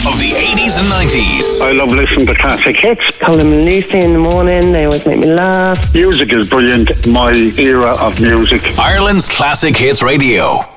of the 80s and 90s. I love listening to classic hits. Colin and Lucy in the morning, they always make me laugh. Music is brilliant. My era of music. Ireland's Classic Hits Radio.